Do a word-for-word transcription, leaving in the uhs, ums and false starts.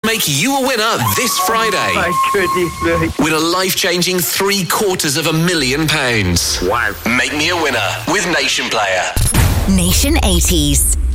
make you a winner this Friday. My goodness me. Win a life-changing three quarters of a million pounds. Wow. Make me a winner with Nation Player. Nation eighties.